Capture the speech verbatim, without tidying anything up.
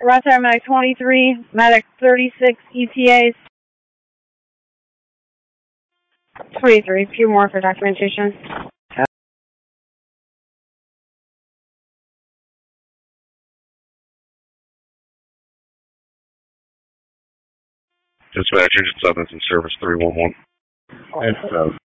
Roger, Medic twenty-three, Medic thirty-six, E T As. twenty-three, a few more for documentation. Dispatch, Engine seven is in service three one one. And seven.